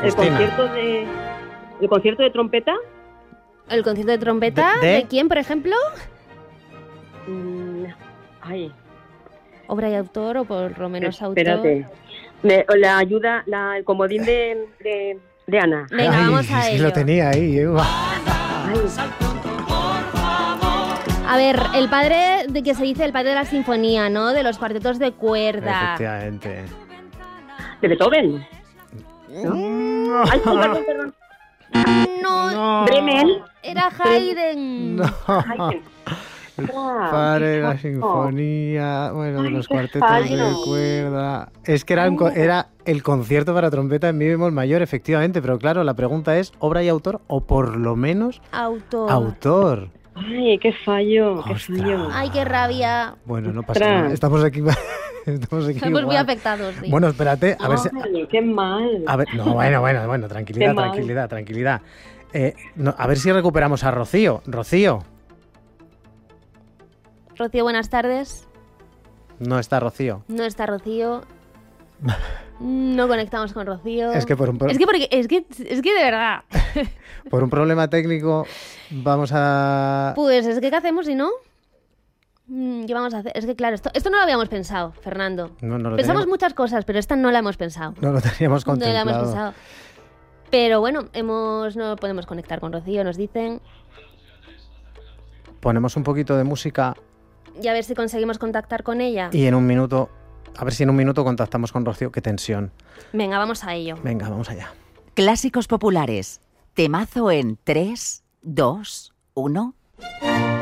Cristina. ¿El concierto de trompeta? ¿El concierto de trompeta? ¿De quién, por ejemplo? Ay, ¿Obra y autor o por lo menos espérate. La ayuda, el comodín de Ana. Venga, vamos a ello. Lo tenía ahí. A ver, el padre de que se dice el padre de la sinfonía, ¿no? De los cuartetos de cuerda. Efectivamente. ¿De Beethoven? ¿No? Ay, perdón. No. Bremen. Era Haydn. No. Haydn. Padre de la sinfonía, bueno, de los cuartetos fallo. de cuerda. Es que era el concierto para trompeta en mi bemol mayor, efectivamente, pero claro, la pregunta es, ¿obra y autor o por lo menos autor? Ay, qué fallo, Ay, qué rabia. Bueno, no pasa nada, estamos aquí Estamos muy igual. afectados, sí. Bueno, espérate, a ver si... Ay, qué mal. A ver, no, bueno, tranquilidad. A ver si recuperamos a Rocío. Rocío, Buenas tardes. no está Rocío. No está Rocío. No conectamos con Rocío. Es que es que de verdad. por un problema técnico vamos a... Pues es que ¿qué hacemos si no? ¿Qué vamos a hacer? Es que claro, esto no lo habíamos pensado, Fernando. No lo Pensamos teníamos- muchas cosas, pero esta no la hemos pensado. No lo teníamos No la hemos contemplado. pensado. Pero bueno, no podemos conectar con Rocío, nos dicen. Ponemos un poquito de música Y a ver si conseguimos contactar con ella. y en un minuto, a ver si en un minuto contactamos con Rocío. Qué tensión. Venga, vamos a ello. Venga, vamos allá. Clásicos populares. Temazo en 3, 2, 1.